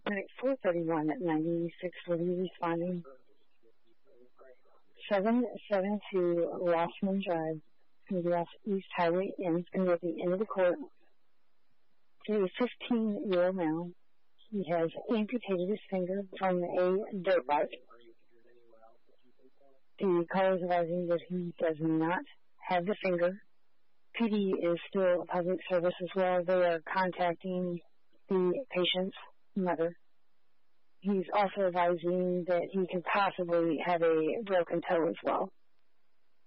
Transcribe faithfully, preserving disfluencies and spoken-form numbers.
At four thirty-one at ninety-six will be responding. seven seven two Rossman Drive, East East Highway, and it's going to be at the end of the court. He's a fifteen-year-old male. He has amputated his finger from a dirt bike. The caller is advising that he does not have the finger. P D is still a public service as well. They are contacting the patient's mother. He's also advising that he could possibly have a broken toe as well.